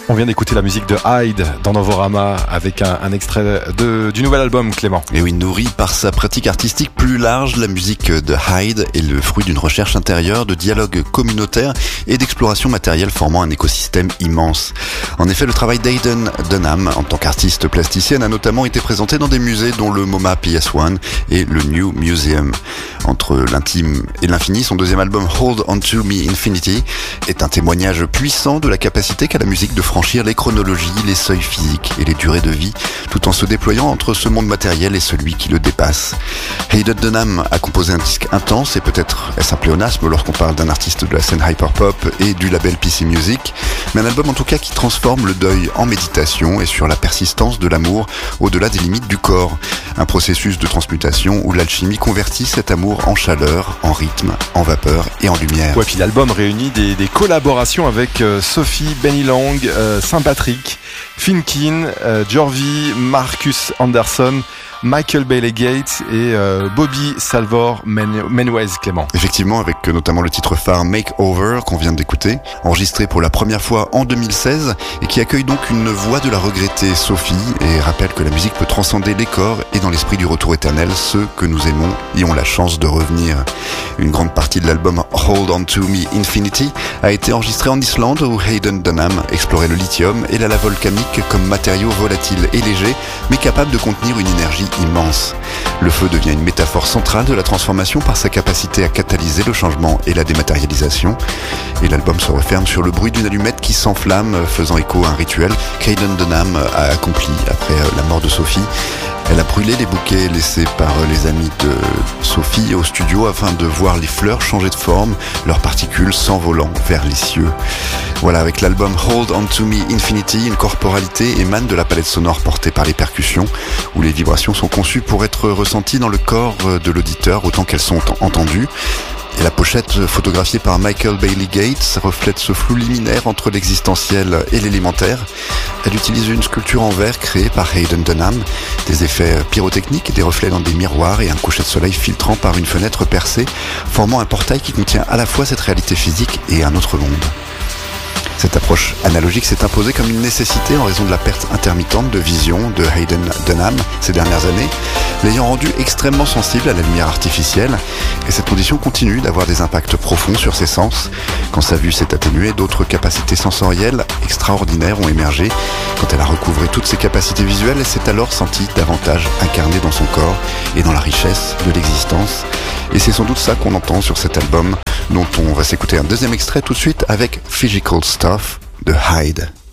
On vient d'écouter la musique de Hyde dans Novorama avec un extrait du nouvel album, Clément. Et oui, nourri par sa pratique artistique plus large, la musique de Hyde est le fruit d'une recherche intérieure, de dialogue communautaire et d'exploration matérielle formant un écosystème immense. En effet, le travail d'Aiden Dunham en tant qu'artiste plasticienne a notamment été présenté dans des musées dont le MoMA PS1 et le New Museum. Entre l'intime et l'infini, son deuxième album Hold On To Me Infinity est un témoignage puissant de la capacité qu'a la musique de franchir les chronologies, les seuils physiques et les durées de vie, tout en se déployant entre ce monde matériel et celui qui le dépasse. Aiden Dunham a composé un disque intense et peut-être est-ce un pléonasme lorsqu'on parle d'un artiste de la scène hyperpop et du label PC Music, mais un album en tout cas qui transforme le deuil en méditation et sur la persistance de l'amour au-delà des limites du corps. Un processus de transmutation où l'alchimie convertit cet amour en chaleur, en rythme, en vapeur et en lumière. Ouais, puis l'album réunit des collaborations avec Sophie Benilang, Saint-Patrick, Finkin, Jorvi, Marcus Anderson, Michael Bailey Gates et Bobby Salvor Menwez, Clément. Effectivement, avec notamment le titre phare Makeover qu'on vient d'écouter, enregistré pour la première fois en 2016 et qui accueille donc une voix de la regrettée Sophie et rappelle que la musique peut transcender les corps et dans l'esprit du retour éternel, ceux que nous aimons y ont la chance de revenir. Une grande partie de l'album Hold On To Me Infinity a été enregistrée en Islande où Aiden Dunham explorait le lithium et la lave volcanique comme matériaux volatiles et légers mais capables de contenir une énergie immense. Le feu devient une métaphore centrale de la transformation par sa capacité à catalyser le changement et la dématérialisation. Et l'album se referme sur le bruit d'une allumette qui s'enflamme, faisant écho à un rituel qu'Aiden Dunham a accompli après la mort de Sophie. Elle a brûlé les bouquets laissés par les amis de Sophie au studio afin de voir les fleurs changer de forme, leurs particules s'envolant vers les cieux. Voilà, avec l'album Hold On To Me Infinity, une corporalité émane de la palette sonore portée par les percussions, où les vibrations sont conçues pour être ressenties dans le corps de l'auditeur autant qu'elles sont entendues. Et la pochette photographiée par Michael Bailey Gates reflète ce flou liminaire entre l'existentiel et l'élémentaire. Elle utilise une sculpture en verre créée par Aiden Dunham, des effets pyrotechniques et des reflets dans des miroirs et un coucher de soleil filtrant par une fenêtre percée, formant un portail qui contient à la fois cette réalité physique et un autre monde. Cette approche analogique s'est imposée comme une nécessité en raison de la perte intermittente de vision de Aiden Dunham ces dernières années, l'ayant rendu extrêmement sensible à la lumière artificielle, et cette condition continue d'avoir des impacts profonds sur ses sens. Quand sa vue s'est atténuée, d'autres capacités sensorielles extraordinaires ont émergé. Quand elle a recouvré toutes ses capacités visuelles, elle s'est alors sentie davantage incarnée dans son corps et dans la richesse de l'existence. Et c'est sans doute ça qu'on entend sur cet album, dont on va s'écouter un deuxième extrait tout de suite avec Physical Stuff de Hyde.